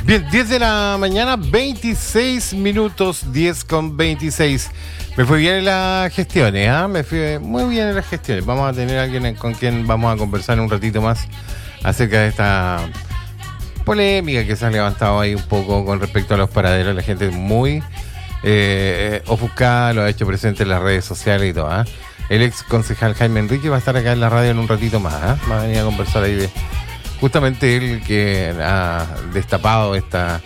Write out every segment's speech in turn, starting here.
Bien, 10 de la mañana, 26 minutos, 10:26. Me fue bien en las gestiones, ¿ah? Me fue muy bien en las gestiones. Vamos a tener a alguien con quien vamos a conversar un ratito más acerca de esta polémica que se ha levantado ahí un poco con respecto a los paraderos. La gente muy ofuscada, lo ha hecho presente en las redes sociales y todo, ¿ah? El ex concejal Jaime Enrique va a estar acá en la radio en un ratito más, ¿ah? Va a venir a conversar ahí de justamente él que ha destapado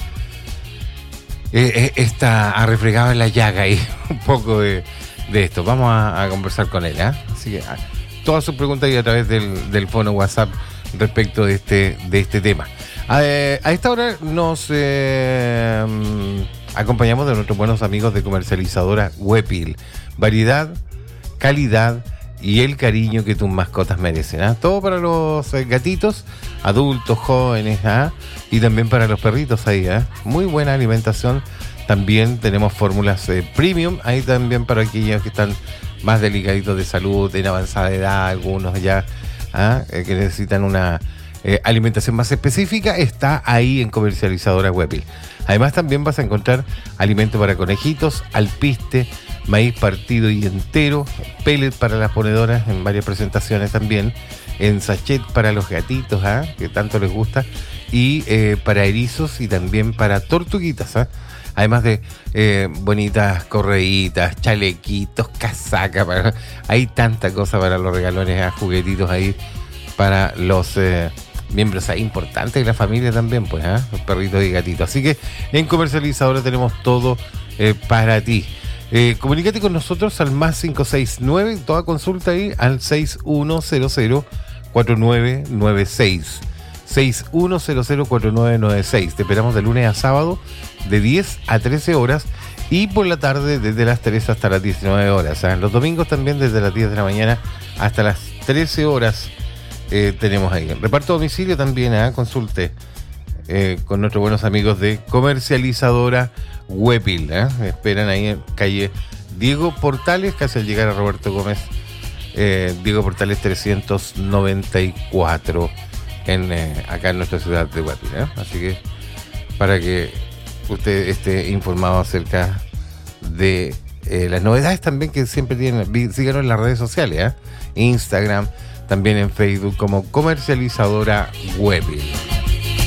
ha refregado en la llaga ahí un poco de esto. Vamos a conversar con él, ¿eh? Así que todas sus preguntas y a través del fono WhatsApp respecto de este tema. A esta hora nos acompañamos de nuestros buenos amigos de comercializadora Wepil. Variedad, calidad y el cariño que tus mascotas merecen, ¿eh? Todo para los gatitos, adultos, jóvenes, ¿eh? Y también para los perritos ahí, ¿eh? Muy buena alimentación. También tenemos fórmulas premium, ahí también para aquellos que están más delicaditos de salud, en avanzada edad, algunos ya, que necesitan una alimentación más específica, está ahí en comercializadora Wepil. Además también vas a encontrar alimento para conejitos, alpiste, maíz partido y entero, pellet para las ponedoras en varias presentaciones también, en sachet para los gatitos, que tanto les gusta, y para erizos y también para tortuguitas, además de bonitas correitas, chalequitos, casacas, hay tanta cosa para los regalones, juguetitos ahí para los miembros ahí importantes de la familia también, pues, los perritos y gatitos. Así que en comercializadora tenemos todo para ti. Comunícate con nosotros al más 569, toda consulta ahí al 6100-4996. 6100-4996. Te esperamos de lunes a sábado de 10 a 13 horas y por la tarde desde las 3 hasta las 19 horas. Los domingos también desde las 10 de la mañana hasta las 13 horas tenemos ahí. Reparto a domicilio también, consulte con nuestros buenos amigos de comercializadora Wepil. Esperan ahí en calle Diego Portales, casi al llegar a Roberto Gómez, Diego Portales 394 acá en nuestra ciudad de Wepil. Así que para que usted esté informado acerca de las novedades también que siempre tienen. Síganos en las redes sociales, Instagram, también en Facebook como comercializadora Wepil.